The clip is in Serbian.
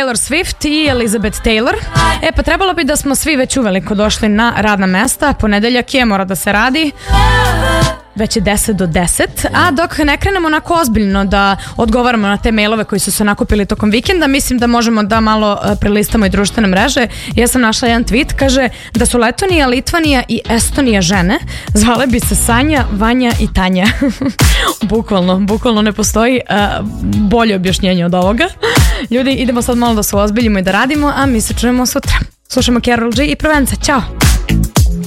Taylor Swift i Elizabeth Taylor. Pa trebalo bi da smo svi već uveliko došli na radna mesta. Ponedeljak je, mora da se radi. Već je 10 do 10, a dok ne krenemo onako ozbiljno da odgovaramo na te mailove koji su se nakupili tokom vikenda, mislim da možemo da malo prelistamo i društvene mreže. Ja sam našla jedan tweet, kaže da su Letonija, Litvanija i Estonija žene, zvale bi se Sanja, Vanja i Tanja. Bukvalno ne postoji bolje objašnjenje od ovoga. Ljudi, idemo sad malo da se ozbiljimo i da radimo, a mi se čujemo sutra. Slušamo Karol G i Provenza, ćao!